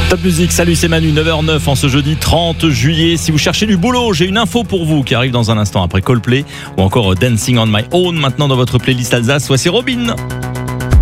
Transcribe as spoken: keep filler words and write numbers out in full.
Top Musique, salut, c'est Manu, neuf heures neuf en ce jeudi trente juillet. Si vous cherchez du boulot, j'ai une info pour vous qui arrive dans un instant après Coldplay ou encore Dancing on My Own. Maintenant dans votre playlist Alsace, voici Robin.